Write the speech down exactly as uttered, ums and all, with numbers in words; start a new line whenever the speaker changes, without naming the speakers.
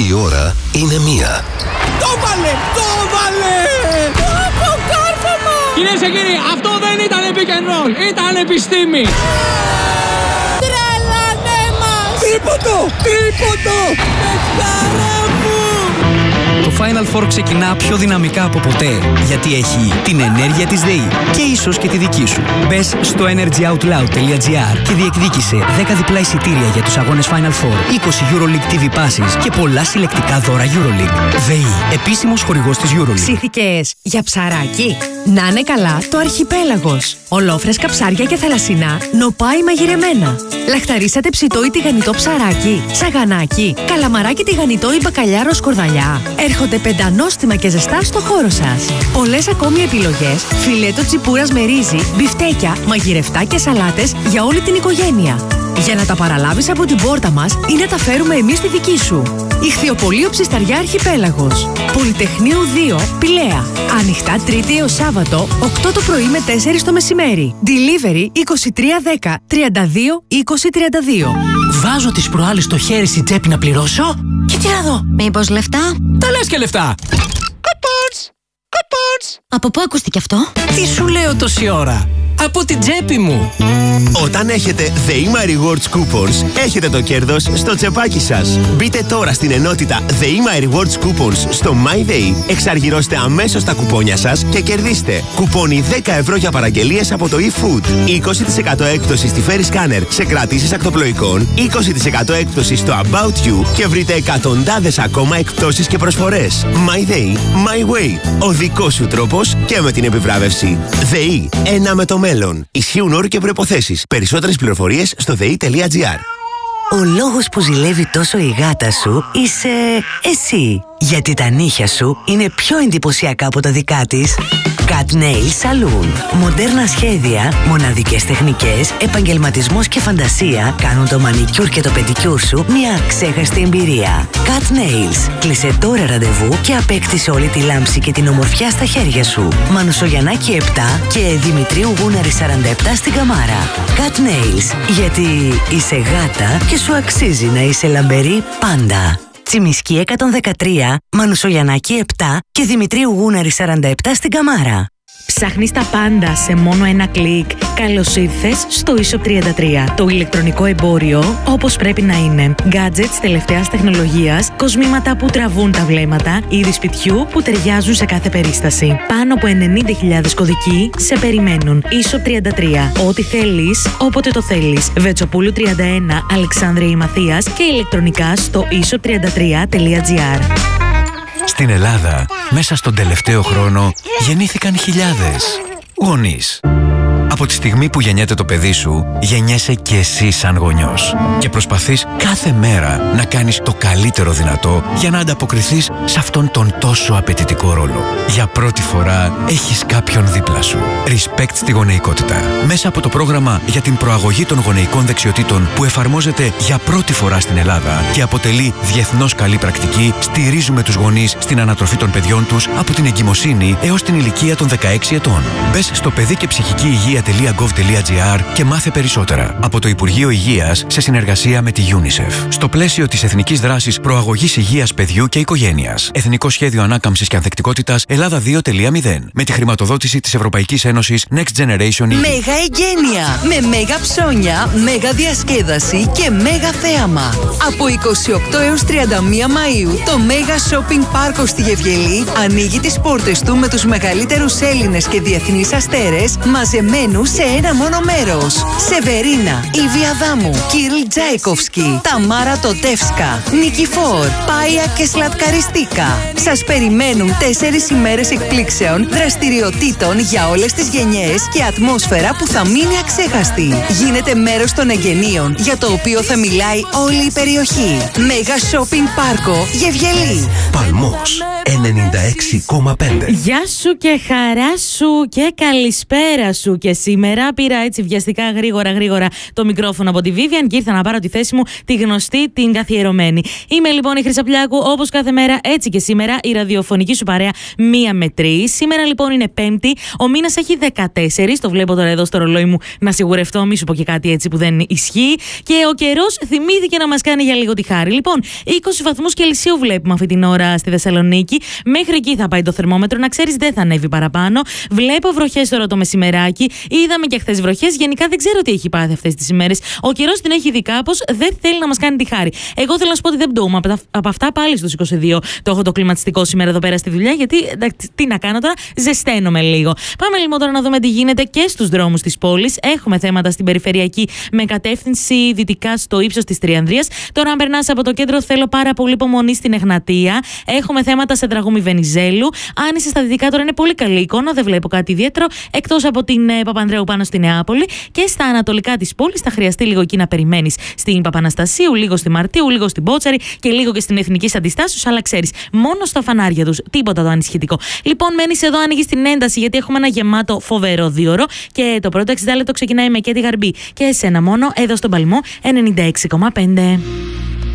Η ώρα είναι μία.
Το βάλε! Το βάλε! Από κάρφωμα!
Κυρίες και κύριοι, αυτό δεν ήταν pick and roll, ήταν επιστήμη!
Τρελάνε μας! Τρίποντο! Τρίποντο! Πεχτάρα μου!
Το Final Four ξεκινά πιο δυναμικά από ποτέ, γιατί έχει την ενέργεια της ΔΕΗ και ίσως και τη δική σου. Μπες στο energyoutloud τελεία gr και διεκδίκησε δέκα διπλά εισιτήρια για τους αγώνες Final Four, είκοσι EuroLeague τι βι Passes και πολλά συλλεκτικά δώρα EuroLeague. ΔΕΗ, επίσημος χορηγός της EuroLeague.
Ψήθηκες για ψαράκι? Να είναι καλά το Αρχιπέλαγος. Ολόφρεσκα ψάρια και θαλασσινά, νοπά ή μαγειρεμένα. Λαχταρίσατε ψητό ή τηγανιτό ψαράκι, σαγανάκι, καλαμαράκι τηγανιτό ή μπακαλιάρο σκορδαλιά. Έρχονται πεντανόστιμα και ζεστά στο χώρο σας. Πολλές ακόμη επιλογές, φιλέτο τσιπούρας με ρύζι, μπιφτέκια, μαγειρευτά και σαλάτες για όλη την οικογένεια. Για να τα παραλάβεις από την πόρτα μας ή να τα φέρουμε εμείς στη δική σου. Ιχθυοπωλείο Ψισταριά Αρχιπέλαγος. Πολυτεχνείου δύο, Πηλαία. Ανοιχτά Τρίτη έως Σάββατο, οκτώ το πρωί με τέσσερις το μεσημέρι. Delivery είκοσι τρία δέκα τριάντα δύο είκοσι τριάντα δύο.
Βάζω τις προάλλες στο χέρι στην τσέπη να πληρώσω και τι να δω.
Μήπως λεφτά?
Τα λες και λεφτά. Coupons! Coupons!
Από πού ακούστηκε αυτό?
Τι σου λέω τόση ώρα? Από την τσέπη μου.
Όταν έχετε ΔΕΗ My Rewards Coupons, έχετε το κέρδος στο τσεπάκι σας. Μπείτε τώρα στην ενότητα ΔΕΗ My Rewards Coupons στο MyDEI, εξαργυρώστε αμέσως τα κουπόνια σας και κερδίστε κουπόνι δέκα ευρώ για παραγγελίες από το eFood, είκοσι τοις εκατό έκπτωση στη Ferry Scanner σε κρατήσεις ακτοπλοϊκών, είκοσι τοις εκατό έκπτωση στο About You και βρείτε εκατοντάδες ακόμα εκπτώσεις και προσφορές. MyDEI, My Way, ο δικός σου τρόπος και με την επιβράβευση. ΔΕΗ, ένα με το μέλλον. Ισχύουν όροι και προϋποθέσεις. Περισσότερες πληροφορίες στο δε ι τελεία τζι άρ.
Ο λόγος που ζηλεύει τόσο η γάτα σου είσαι εσύ. Γιατί τα νύχια σου είναι πιο εντυπωσιακά από τα δικά της. Cat Nail Saloon. Μοντέρνα σχέδια, μοναδικές τεχνικές, επαγγελματισμός και φαντασία κάνουν το μανικιούρ και το πεντικιούρ σου μια αξέχαστη εμπειρία. Cat Nails. Κλείσε τώρα ραντεβού και απέκτησε όλη τη λάμψη και την ομορφιά στα χέρια σου. Μανουσογιαννάκη επτά και Δημητρίου Γούναρη σαράντα επτά στην Καμάρα. Cat Nails. Γιατί είσαι γάτα και σου αξίζει να είσαι λαμπερή πάντα. Τσιμισκή εκατόν δεκατρία, Μανουσογιαννάκη επτά και Δημητρίου Γούναρη σαράντα επτά στην Καμάρα.
Ψάχνεις τα πάντα σε μόνο ένα κλικ? Καλώς ήρθες στο e-shop τριάντα τρία. Το ηλεκτρονικό εμπόριο όπως πρέπει να είναι. Gadgets τελευταίας τεχνολογίας, κοσμήματα που τραβούν τα βλέμματα, είδη σπιτιού που ταιριάζουν σε κάθε περίσταση. Πάνω από ενενήντα χιλιάδες κωδικοί σε περιμένουν. e-shop τριάντα τρία. Ό,τι θέλεις, όποτε το θέλεις. Βετσοπούλου τριάντα ένα, Αλεξάνδρεια Ημαθίας και ηλεκτρονικά στο e shop τριάντα τρία τελεία τζι άρ.
Στην Ελλάδα, μέσα στον τελευταίο χρόνο, γεννήθηκαν χιλιάδες γονείς. Από τη στιγμή που γεννιέται το παιδί σου, γεννιέσαι και εσύ σαν γονιός. Και προσπαθείς κάθε μέρα να κάνεις το καλύτερο δυνατό για να ανταποκριθείς σε αυτόν τον τόσο απαιτητικό ρόλο. Για πρώτη φορά έχεις κάποιον δίπλα σου. Respect στη γονεϊκότητα. Μέσα από το πρόγραμμα για την προαγωγή των γονεϊκών δεξιοτήτων που εφαρμόζεται για πρώτη φορά στην Ελλάδα και αποτελεί διεθνώς καλή πρακτική, στηρίζουμε τους γονείς στην ανατροφή των παιδιών τους από την εγκυμοσύνη έως την ηλικία των δεκαέξι ετών. Μπες στο παιδί και ψυχική υγεία τελεία γκοβ τελεία τζι άρ και μάθε περισσότερα από το Υπουργείο Υγείας σε συνεργασία με τη UNICEF. Στο πλαίσιο της Εθνικής Δράσης Προαγωγής Υγείας Παιδιού και Οικογένειας. Εθνικό Σχέδιο Ανάκαμψης και Ανθεκτικότητας Ελλάδα δύο τελεία μηδέν. Με τη χρηματοδότηση της Ευρωπαϊκής Ένωσης Next Generation E U.
Μέγα εγγένεια με μέγα ψώνια, μέγα διασκέδαση και μέγα θέαμα. Από είκοσι οκτώ έως τριάντα μία Μαΐου το Μέγα Shopping Πάρκο στη Γευγελή ανοίγει τις πόρτες του με τους μεγαλύτερους Έλληνες και διεθνείς αστέρες μαζεμένους σε ένα μόνο μέρος. Σεβερίνα, Ιβη Αδάμου, Κιρλ Τζάικοφσκι, Ταμάρα Τοτεύσκα, Νικηφόρ, Πάια και Σλατκαριστίκα. Σας περιμένουν τέσσερις ημέρες εκπλήξεων, δραστηριοτήτων για όλες τις γενιές και ατμόσφαιρα που θα μείνει αξέχαστη. Γίνετε μέρος των εγγενείων για το οποίο θα μιλάει όλη η περιοχή. Μέγα Shopping Πάρκο Γευγελή.
Παλμός.
ενενήντα έξι κόμμα πέντε.
Γεια σου και χαρά σου και καλησπέρα σου. Και σήμερα πήρα έτσι βιαστικά γρήγορα γρήγορα το μικρόφωνο από τη Vivian και ήρθα να πάρω τη θέση μου, τη γνωστή, την καθιερωμένη. Είμαι λοιπόν η Χρυσαπλιάκου, όπως κάθε μέρα, έτσι και σήμερα, η ραδιοφωνική σου παρέα μία με τρεις. Σήμερα λοιπόν είναι Πέμπτη, ο μήνας έχει δεκατέσσερα. Το βλέπω τώρα εδώ στο ρολόι μου να σιγουρευτώ, μη σου πω και κάτι έτσι που δεν ισχύει. Και ο καιρός θυμήθηκε να μας κάνει για λίγο τη χάρη. Λοιπόν, είκοσι βαθμούς Κελσίου βλέπουμε αυτή την ώρα στη Θεσσαλονίκη. Μέχρι εκεί θα πάει το θερμόμετρο, να ξέρεις δεν θα ανέβει παραπάνω. Βλέπω βροχές τώρα το μεσημεράκι. Είδαμε και χθες βροχές. Γενικά δεν ξέρω τι έχει πάθει αυτές τις ημέρες. Ο καιρός την έχει δει κάπως, δεν θέλει να μας κάνει τη χάρη. Εγώ θέλω να σου πω ότι δεν πτωούμε. Από αυτά πάλι στους είκοσι δύο το έχω το κλιματιστικό σήμερα εδώ πέρα στη δουλειά. Γιατί εντάξει, τι να κάνω τώρα, ζεσταίνομαι λίγο. Πάμε λοιπόν τώρα να δούμε τι γίνεται και στους δρόμους της πόλης. Έχουμε θέματα στην περιφερειακή με κατεύθυνση δυτικά στο ύψος της Τριανδρίας. Τώρα, αν περνάς από το κέντρο, θέλω πάρα πολύ υπομονή στην Εγνατία. Έχουμε θέματα σε Τραγούμη Βενιζέλου. Αν είσαι στα δυτικά, τώρα είναι πολύ καλή εικόνα, δεν βλέπω κάτι ιδιαίτερο. Εκτός από την ε, Παπανδρέου πάνω στη Νεάπολη. Και στα ανατολικά της πόλης θα χρειαστεί λίγο εκεί να περιμένεις στην Παπαναστασίου, λίγο στη Μαρτίου, λίγο στην Μπότσαρη και λίγο και στην Εθνική Αντιστάσεως. Αλλά ξέρεις, μόνο στα φανάρια τους. Τίποτα το ανησυχητικό. Λοιπόν, μένεις εδώ, ανοίγεις την ένταση, γιατί έχουμε ένα γεμάτο φοβερό δίωρο. Και το πρώτο εξήντα λεπτό ξεκινάει με και τη Γαρμπή. Και εσένα μόνο, εδώ στον Παλμό ενενήντα έξι κόμμα πέντε.